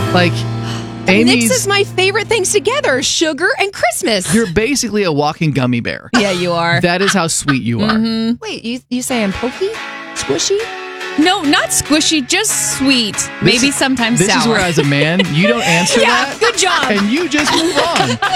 Like, Amy's... Mixes my favorite things together, sugar and Christmas. You're basically a walking gummy bear. Yeah, you are. That is how sweet you are. Wait, you say I'm pokey? Squishy? No, not squishy, just sweet. Maybe sometimes This sour. is where, as a man, you don't answer that. Good job. And you just move on.